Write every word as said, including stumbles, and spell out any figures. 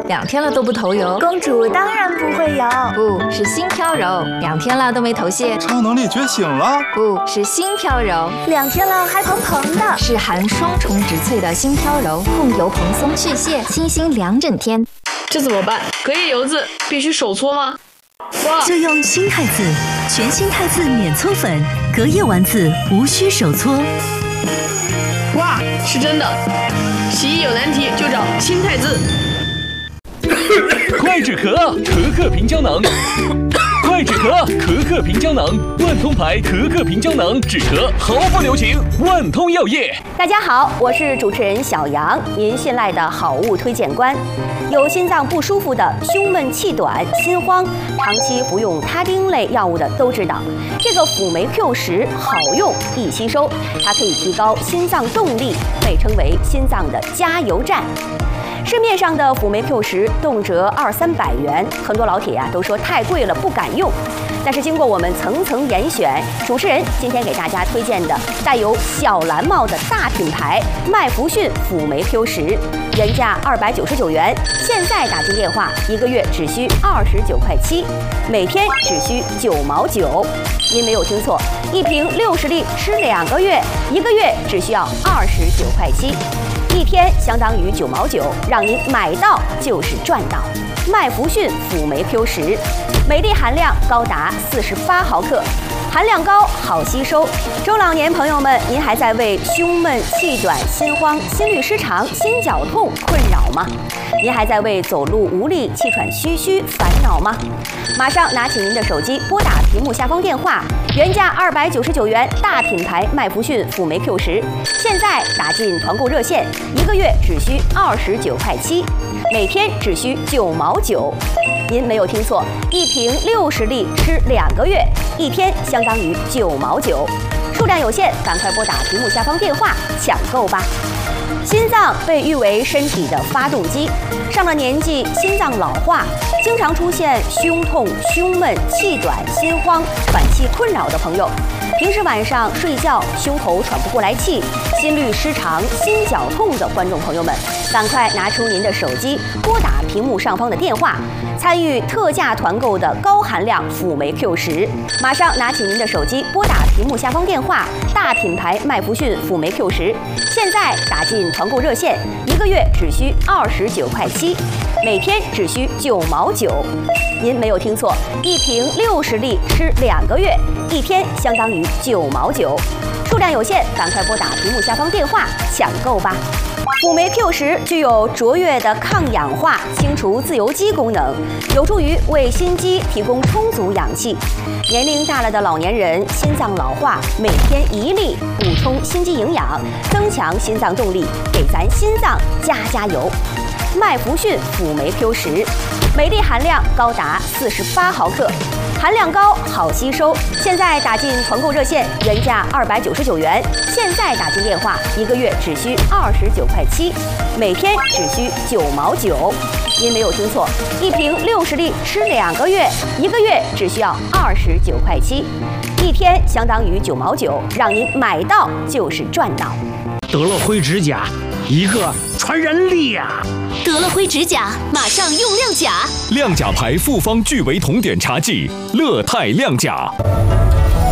两天了都不头油。 公主当然不会油， 不是心飘柔，两天了都没头屑。 超能力觉醒了， 不是心飘柔， 两天了还蓬蓬的， 是含双重植萃的心飘柔，控油蓬松去屑，清新两整天。 这怎么办？隔夜油渍必须手搓吗？哇！ 就用新汰渍，全新汰渍免搓粉，隔夜丸子无需手搓。 哇，是真的！洗衣有难题就找新汰渍。 快止咳，咳咳平胶囊。快止咳，咳咳平胶囊，万通牌咳咳平胶囊，止咳毫不留情，万通药业。 大家好，我是主持人小杨，您信赖的好物推荐官。有心脏不舒服的、胸闷气短、心慌，长期服用他汀类药物的都知道，这个辅酶 Q 十好用易吸收，它可以提高心脏动力，被称为心脏的加油站。市面上的辅酶 Q 十动辄二三百元，很多老铁呀、啊、都说太贵了不敢用。但是经过我们层层严选，主持人今天给大家推荐的带有小蓝帽的大品牌麦弗逊辅酶 Q 十，原价二百九十九元，现在打进电话一个月只需二十九块七，每天只需九毛九。您没有听错，一瓶六十粒吃两个月，一个月只需要二十九块七。一天相当于九毛九，让您买到就是赚到。麦弗逊辅酶 Q 十，每粒含量高达四十八毫克，含量高，好吸收。中老年朋友们，您还在为胸闷、气短、心慌、心律失常、心绞痛困扰吗？您还在为走路无力、气喘吁吁烦恼吗？马上拿起您的手机，拨打屏幕下方电话，原价二百九十九元，大品牌麦弗逊辅酶 Q 十，现在打进团购热线，一个月只需二十九块七，每天只需九毛九。您没有听错，一瓶六十粒吃两个月，一天相当于九毛九。数量有限，赶快拨打屏幕下方电话抢购吧。心脏被誉为身体的发动机，上了年纪，心脏老化，经常出现胸痛、胸闷、气短、心慌、喘气困扰的朋友，平时晚上睡觉胸口喘不过来气、心律失常、心绞痛的观众朋友们，赶快拿出您的手机，拨打屏幕上方的电话，参与特价团购的高含量辅酶 Q 十。马上拿起您的手机，拨打屏幕下方电话，大品牌麦弗逊辅酶 Q 十，现在打进团购热线，一个月只需二十九块七，每天只需九毛九。您没有听错，一瓶六十粒吃两个月，一天相当于九毛九。数量有限，赶快拨打屏幕下方电话抢购吧。辅酶 Q 十具有卓越的抗氧化、清除自由基功能，有助于为心肌提供充足氧气。年龄大了的老年人心脏老化，每天一粒，补充心肌营养，增强心脏动力，给咱心脏加加油。麦弗逊辅酶 Q 十，每粒含量高达四十八毫克。含量高，好吸收。现在打进团购热线，原价二百九十九元，现在打进电话，一个月只需二十九块七，每天只需九毛九。您没有听错，一瓶六十粒吃两个月，一个月只需要二十九块七，一天相当于九毛九，让您买到就是赚到。 得了灰指甲，一个传染力呀！ 得了灰指甲，马上用亮甲。 亮甲牌复方聚维酮碘茶剂，乐泰亮甲。